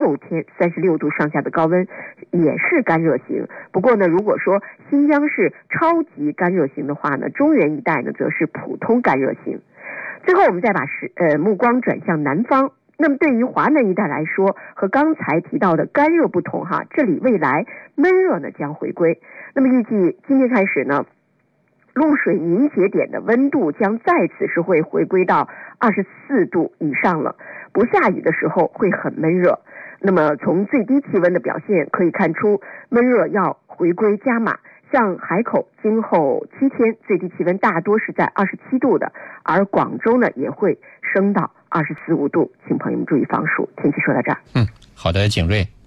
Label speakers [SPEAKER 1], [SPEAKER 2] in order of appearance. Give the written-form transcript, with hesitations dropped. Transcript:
[SPEAKER 1] 6天36度上下的高温，也是干热型。不过呢，如果说新疆是超级干热型的话呢，中原一带呢则是普通干热型。最后我们再把目光转向南方。那么对于华南一带来说，和刚才提到的干热不同哈，这里未来闷热呢将回归。那么预计今天开始呢，露水凝结点的温度将再次是会回归到24度以上了，不下雨的时候会很闷热。那么从最低气温的表现可以看出，闷热要回归加码。像海口今后7天最低气温大多是在27度的，而广州呢也会升到24、25度，请朋友们注意防暑。天气说到这儿。
[SPEAKER 2] 好的，景睿。